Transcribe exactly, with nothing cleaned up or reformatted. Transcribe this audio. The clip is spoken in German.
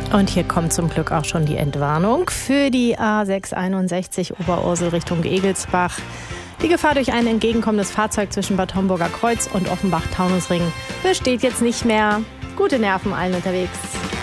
Und hier kommt zum Glück auch schon die Entwarnung für die A sechshunderteinundsechzig Oberursel Richtung Egelsbach. Die Gefahr durch ein entgegenkommendes Fahrzeug zwischen Bad Homburger Kreuz und Offenbach-Taunusring besteht jetzt nicht mehr. Gute Nerven allen unterwegs.